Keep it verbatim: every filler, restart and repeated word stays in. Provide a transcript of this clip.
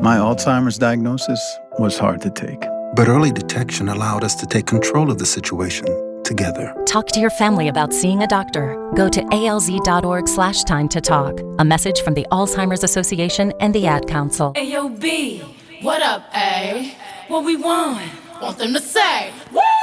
My Alzheimer's diagnosis was hard to take. But early detection allowed us to take control of the situation together. Talk to your family about seeing a doctor. Go to alz.org slash time to talk. A message from the Alzheimer's Association and the Ad Council. Ayo, B, what up, A? What we want? Want them to say, woo!